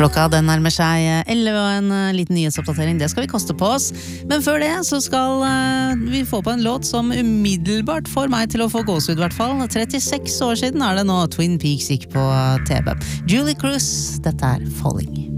Klokka den nærmer seg 11 og en liten nyhetsoppdatering, det skal vi koste på oss. Men før det så skal vi få på en låt som umiddelbart får meg til å få gåsehud i hvert fall. 36 år siden er det nå Twin Peaks gikk på TV. Julie Cruz, dette er Falling.